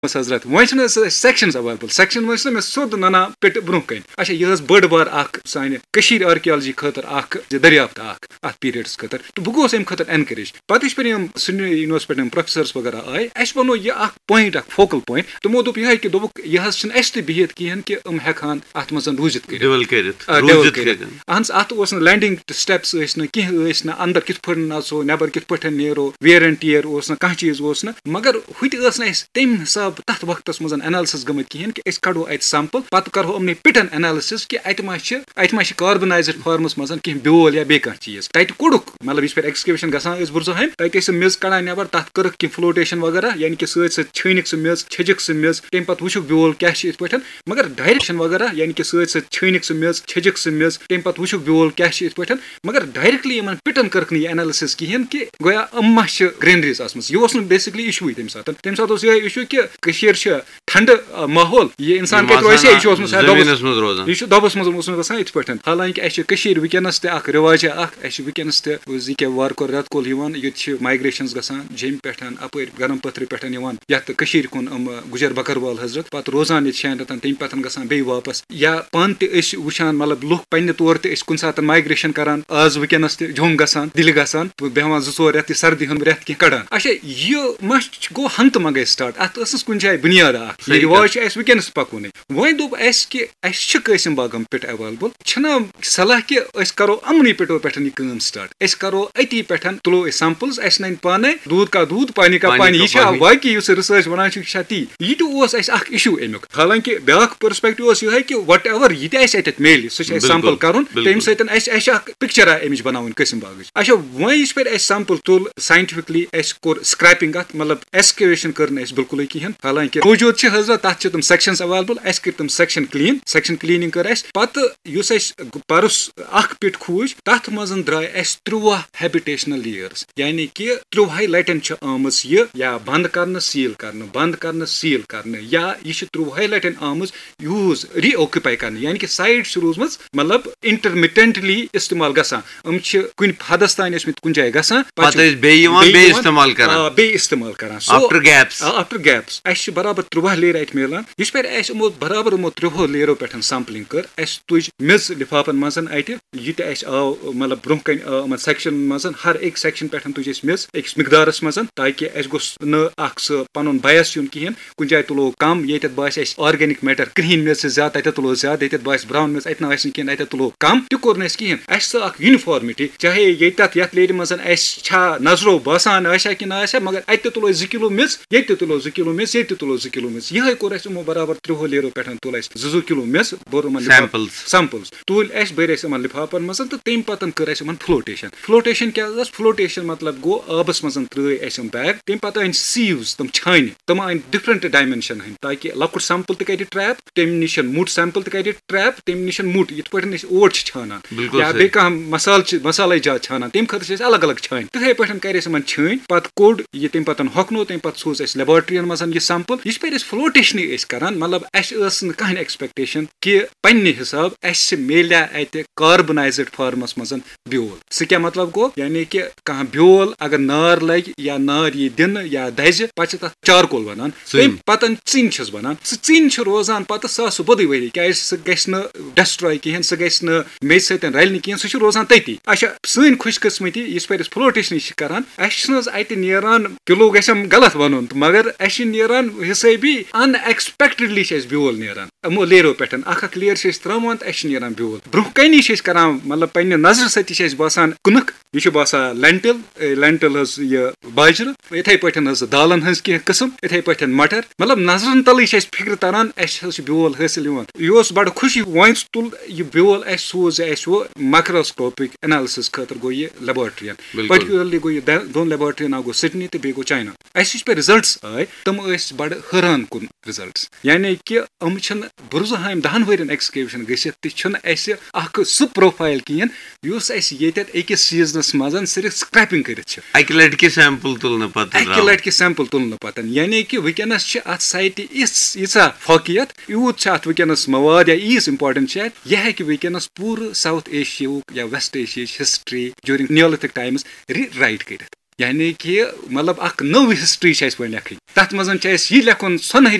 हजरत वह section available section मे सोद नना पिट ब्रोह कन अच्छा यह बड़ बार सान आर्कियोलॉजी खतर दरियाफ्त अत पीरियड्स खतर तो बह गोस अम खतर एनकरेज पे यूनिवर्स पे प्रोफेसर्स वगैरह आए अस वनो यह पॉइंट फोकल पॉइंट तमो दोप यह कि दोप यह बिहित कहें कि हेकान अत मज रूजित अहन अत लैंडिंग स्टेप्स कह अंदर कित नसो नबर कित नो वेयर एंड टीयर कह चीज मगर हुत तम हिसाब तथ वक्त मज एनालिसिस गमत कहें कि कड़ो अत सैंपल पे करो अमन पिटन एनालिसिस कि अत कार्बनाइज्ड फार्मस मज कह ब्योल या बे कह चीज तत कोड़क मतलब इस पे एक्सकवेशन गसान बुरजोहम तत मेज कड़ान नबर तथ कर फ्लोटेशन वगैरह यानी कि सत छनिक सह मेज छजिक सह मेज तम पे वुक ब्योल क्या पे मगर डायरेक्शन वगैरह यानी कि सत छनिक सह मेज छजिक सह मेज तम पे वुक ब्योल क्या पे मगर डायरेक्टली इन पिटन कर एनालिसिस कहें कि गोया अम्मा ग्रेनरीज यह बेसिकली इशू तम सात यह इशू कि ठंड माहौल ये इंसान दबस मज इत पे हालांकि वनस रिवाज वनस तक वार कोर रेत कोल ये माइग्रेशन गसान जम पे अप गरम पथर पे कुन गुजर बकरवाल हजरत पे रोजान ये 6 रतन तम पे गसान बे वापस या पान वुचान मतलब लुख पे तौर कुन सात माइग्रेशन करान आज वनस जुम गसान दिल गसान बेहवान 2-4 रेत सर्दी हूं रेत कह कड़ान अच्छा यह मा गो हंत मंगे स्टार्ट अत कुन जाए बुनियाद रिवाज वनस पकुन वो दोप कि कसम बागम पिट अवेलेबल सलाह कि करो अमनी पिटो पे यह स्टार्ट करो अति पे तुलो सैंपल्स नन पाने दूध का दूध पानी का पानी यह वाकई रिसर्च वन ती यह इशू अमुक हालांकि ब्या पर्सपेक्टिव यह कि वट एवर यह मेल सह सैंपल कर तम सत पिक्चर अमिच बनावन कसम बाग अच्छा वो इस पे सैंपल तुल साइंटिफिकली कोर स्क्रैपिंग अत मतलब एक्सकवेशन कर बिल्कुल कहें हालांकि मौजूद हजरत तथ तम सेक्शन अवेलेबल कर तम सेक्शन क्लीनिंग कर परस पिट खूज तथ मज द्राय 13 हैबिटेशनल लेयर्स यानी कि 13 लटन आमज या बंद कर सील कर बंद कर सील कर या यह 13 लटन आमज यूज रीऑक्यूपाई कर यानी कि साइड रूजम मतलब इंटरमिटेंटली इस्तेमाल गसान कुन हदस तान कुन जाए गसान इस्तेमाल कर आफ्टर गैप्स बराबर 13 लेयर अत मिलान इस पे बराबर 13 लेयरों पे सैंपलिंग कर तुज मेज लिफाफन मज अत आव मतलब ब्रोह कन सेक्शन मज हर एक सेक्शन पे तुज मेज एक मिकदारस मज ताकि गोस न पन बायस यून कहें कुन जाए तुलो कम ये बास ऑर्गेनिक मैटर क्रीन मेज से ज्यादा तत तुलो ज्यादा ये बास ब्राउन मेज अत ना कहें अत तुलो कम तह कोर कहें यूनिफॉर्मिटी चाहे ये लेर मज नजरो बसान कि ना मगर अत तुलो 2 किलो मेज ये तुलो 2 किलो मेज ये तुलो 2 किलो मेज यह कोर बराबर 13 लेयरों पे तुल 2 किलो मेज बोर सैंपल्स तुल बर लिफाफन मज तो तम पे कर फ्लोटेशन क्या फ्लोटेशन मतलब गो आबस मज त्र बैग तम पे सीव्स तम छान तम अन डिफरेंट डायमेंशन ताकि लकुट सैंपल तक ट्रैप तम निश मुट सैंपल तक ट्रैप तम निश मुट ये पे ओट छानान या बे मसाला जात छानान तम खतर अलग अलग छान तिथे पे कर छान पे कोड यह तम पे हकनो तम पे सोज लेबोरेटरीन मज यह सैंपल यह पे फ्लोटेशन करान मतलब कह एक्सपेक्टेशन कि पन्ने हिसाब मिल्या अत कार्बनाइज्ड फार्मस मज ब्योल सह क्या मतलब गो यानी कि कह ब्योल अगर नार लग या नार यह दिन या दज पे चारकोल वन पे चिन वन सह चिन रोजान पे सास बोद वरी क्या सह ग डेस्ट्रॉय कहें सह ग मेज सत रल कहें सह रोजान तती अच्छा सन खुशकिस्मती इस पे फ्लोटेशन करान अत नीरान किलो गम गलत वन मगर नीरान हिसाबी अनएक्सपेक्टेडली ब्योल नीरान यमो लेयरों पे अख लेयर त्रावान तो नीरान ब्योल ब्रोह कनी करान मतलब पे नजर सती बसान कुनक यह बसान लेंटिल यह बाजर इथे पे दालन हज कह किस्म इथे पे मटर मतलब नजरन तल फिक्र तरान ब्योल हासिल यह बड़ खुशी वो तुल यह ब्योल सोज वो माइक्रोस्कोपिक एनालिसिस खतर गो यह लेबोरेटरीन पर्टिकुलरली गो यह 2 लेबोरेटरीन गो सिडनी तो बे गो चाइना पे रिजल्ट्स आए तम बड़ हैरान कुन रिजल्ट्स यानी कि बुरजोहम 10 वर एक्सकवेशन गख सह प्रोफाइल कहें अकिस सीजनस मज सिर्फ स्क्रैपिंग कर लटि सैंपल तुलन पतन यानी कि वनस अत साइट यीचा फौकियत यूत अत वनस मवाद या ईज इंपॉर्टेंट यह हेकि वनस पूरे साउथ एशिया या waste Asia history during Neolithic times right कर यानी कि मतलब अख नव हिस्ट्री छ अस वो लेखन तथ मज यह लेखन सुनहरी